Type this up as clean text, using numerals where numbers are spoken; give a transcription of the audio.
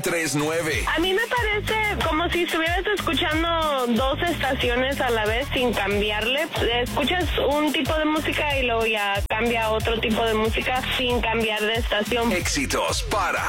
39. A mí me parece como si estuvieras escuchando dos estaciones a la vez sin cambiarle. Escuchas un tipo de música y luego ya cambia a otro tipo de música sin cambiar de estación. Éxitos para